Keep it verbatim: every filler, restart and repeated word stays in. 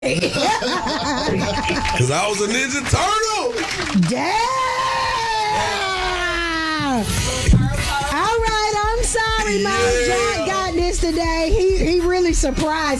Because I was a Ninja Turtle. Damn! All right, I'm sorry, Mom. Jack got this today. He he really surprised